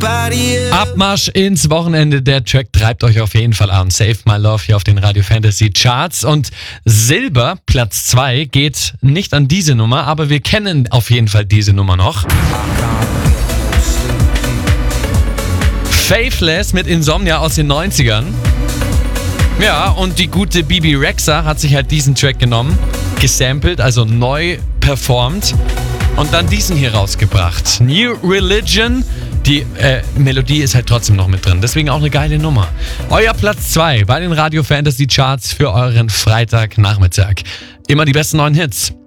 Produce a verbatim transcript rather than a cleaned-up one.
Abmarsch ins Wochenende. Der Track treibt euch auf jeden Fall an. Save My Love hier auf den Radio Fantasy Charts. Und Silber, Platz zwei, geht nicht an diese Nummer, aber wir kennen auf jeden Fall diese Nummer noch. Faithless mit Insomnia aus den neunzigern. Ja, und die gute Bebe Rexha hat sich halt diesen Track genommen, gesampelt, also neu performt und dann diesen hier rausgebracht. New Religion. Die äh, Melodie ist halt trotzdem noch mit drin, deswegen auch eine geile Nummer. Euer Platz zwei bei den Radio Fantasy Charts für euren Freitagnachmittag. Immer die besten neuen Hits.